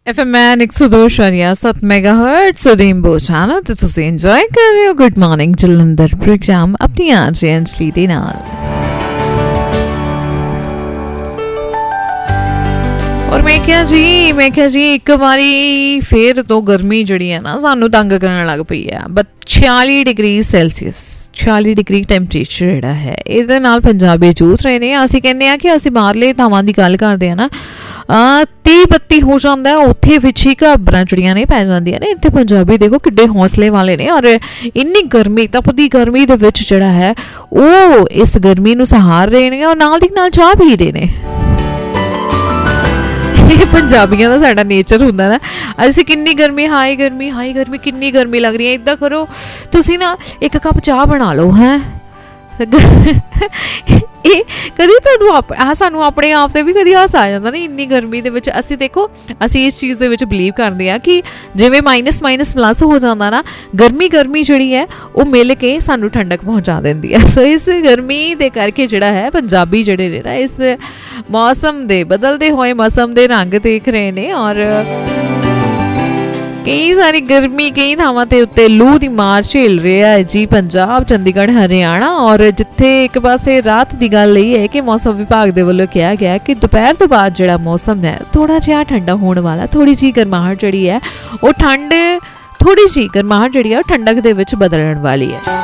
FM 102.7 megahertz rainbow channel ते तुसीं enjoy कर रहे हो गुड मॉर्निंग जलंधर प्रोग्राम अपनी आरजे अंजलि दे नाल। और मैं क्या जी एक बारी फिर तो गर्मी जिहड़ी है ना सानू तंग करन लग पई है। 46 डिग्री सेल्सियस 46 डिग्री टैंपरेचर जिहड़ा है इहदे नाल पंजाबी जूझ रहे ने। असीं कहने आ कि असीं बाहरले थावां दी गल करदे आ ना 30-32 हो जाता है उत्थे विच ही घबरां चिड़ियां ने पै जांदियां ने। इत्थे पंजाबी देखो किड्डे हौसले वाले ने और इन्नी गर्मी तपदी गर्मी दे विच जिहड़ा है वो इस गर्मी नूं सहार रहे ने और नाल दी नाल चाह पी रहे ने। पंजाबियों का साडा नेचर हुंदा ना असीं किन्नी गर्मी हाई गर्मी किन्नी गर्मी लग रही है इदां करो तुसीं ना एक कप चाह बना लो है कदी तुहानूं सानूं अपने आप ते भी कदी हास आ जांदा ना इन्नी गर्मी दे विच। असीं देखो असीं इस चीज़ दे विच बिलीव करदे आ कि जिवें माइनस प्लस हो जांदा ना गर्मी जिहड़ी है वो मिल के सानूं ठंडक पहुंचा दिंदी है। सो इस गर्मी दे करके जिहड़ा है पंजाबी जिहड़े ने ना इस मौसम दे बदलदे होए मौसम दे रंग देख रहे ने और कई सारी गर्मी कई थावां ते उत्ते लू दी मार झेल रहा है जी पंजाब चंडीगढ़ हरियाणा। और जिथे एक पासे रात की गल यही है कि मौसम विभाग दे वल्लों कहा गया कि दोपहर तो बाद जिहड़ा मौसम है थोड़ा जिहा ठंडा होने वाला, थोड़ी जी गर्माहट जिहड़ी है वो थोड़ी जी गर्माहट जिहड़ी है ठंडक दे विच बदलण वाली है।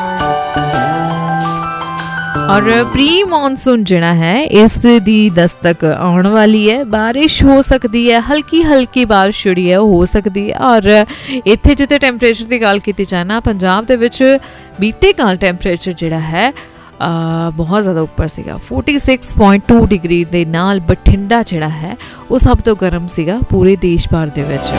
और प्री मॉनसून जिहड़ा है इस दी दस्तक आने वाली है, बारिश हो सकती है, हल्की बारिश जिहड़ी है हो सकती है। और इत्थे जिथे टैंपरेचर की गल की जाए ना पंजाब दे विच बीते कल टैंपरेचर जिहड़ा है बहुत ज़्यादा ऊपर सीगा 46.2 डिग्री दे नाल बठिंडा जिहड़ा है वो सब तो गर्म सीगा पूरे देश भर दे विच।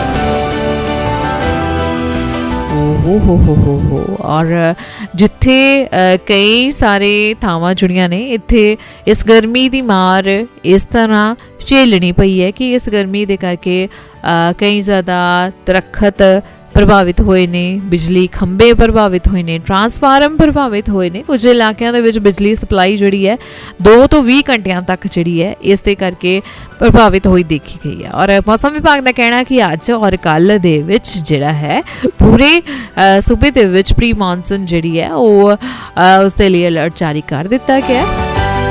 हो और जिथे कई सारे थावां जुड़ियां ने इत्थे इस गर्मी दी मार इस तरह झेलनी पई है कि इस गर्मी दे करके कई ज़्यादा दरखत प्रभावित होए ने, बिजली खंबे प्रभावित होए ने, ट्रांसफार्म प्रभावित होए ने। कुछ इलाकों के बिजली सप्लाई जिहड़ी है 2 तो 20 घंटिया तक जिहड़ी है इस दे करके प्रभावित हुई देखी गई है। और मौसम विभाग का कहना कि अज और कल दे विच जिहड़ा है पूरे सूबे दे विच प्री मॉनसून जिहड़ी है वो उसके लिए अलर्ट जारी कर दिता गया है।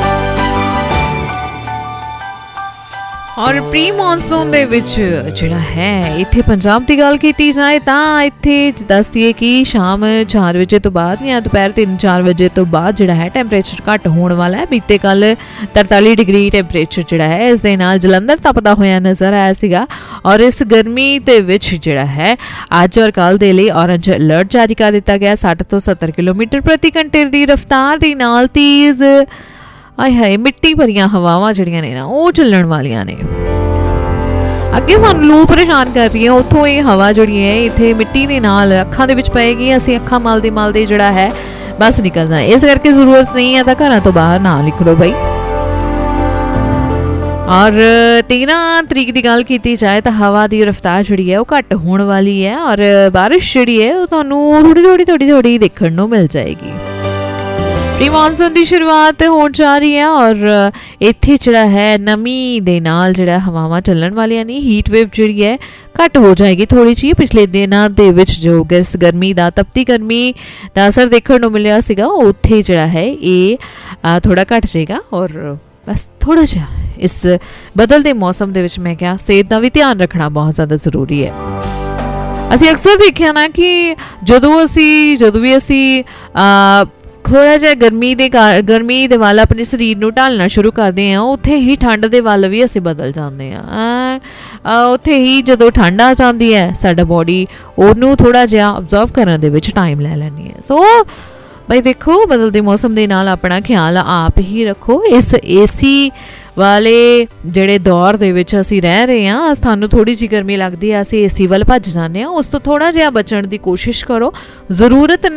और प्री मॉनसून दे विच जिहड़ा है इत्थे पंजाब की गल की जाए तां इत्थे दस दिए कि शाम 4 बजे तो बाद या दोपहर 3-4 बजे तो बाद जिहड़ा है टैंपरेचर घट होने वाला है। बीते कल 43 डिग्री टैंपरेचर जिहड़ा है इस दे नाल जलंधर तपदा होया नज़र आया सीगा। और इस गर्मी दे विच जिहड़ा है अज और कल दे लई ऑरेंज अलर्ट जारी कर दिता गया। 60 तो 70 किलोमीटर प्रति घंटे की रफ्तार दे नाल तेज़ हाय मिट्टी भरियां हवावां जिहड़ियां ने ना वो चलण वालियां ने। अगे सानूं लू परेशान कर रही है उत्थों ये हवा जिहड़ी है इत्थे मिट्टी दे नाल अखां दे विच पएगी, असीं अखां मलदे जिहड़ा है बस निकल जाए। इस करके जरूरत नहीं है तो घरां तो बाहर ना निकलो भाई। और 13 तरीक की गल की जाए तो हवा की रफ्तार जिहड़ी है वो घट होने वाली है और बारिश जिहड़ी है वो तुहानूं थोड़ी देखण नूं मिल जाएगी। प्री मॉनसून की शुरुआत हो जा रही है और इत्थे जिहड़ा है नमी दे नाल जिहड़ा हवावां चलण वालियां ने हीट वेव जिहड़ी है घट हो जाएगी थोड़ी जी। पिछले दिनां दे विच जो इस गर्मी दा तपती गर्मी दा असर देखण नूं मिलिया सीगा उत्थे जिहड़ा है ये थोड़ा घट जाएगा। और बस थोड़ा जिहा इस बदलते मौसम दे विच मैं क्या सेहत दा भी ध्यान रखना बहुत ज़्यादा जरूरी है। असीं अक्सर देखिया ना कि जदों भी असीं थोड़ा जिहा गर्मी दे वाल अपने शरीर नूं ढालना शुरू करते हैं उत्थे ही ठंड दे वाल भी असीं बदल जाते हैं। उत्थे ही जदों ठंड आ जाती है साडा बॉडी उहनूं थोड़ा जिहा ऑब्जर्व करने दे विच टाइम ले लैंदी है। सो भाई देखो बदलते मौसम दे नाल अपना ख्याल आप ही रखो। इस AC वाले जिहड़े दौर दे विच असीं रह रहे हैं सानूं थोड़ी जी गर्मी लगदी है असीं AC वल भज जांदे हां, उस तो थोड़ा जिहा बचण दी कोशिश करो। जरूरत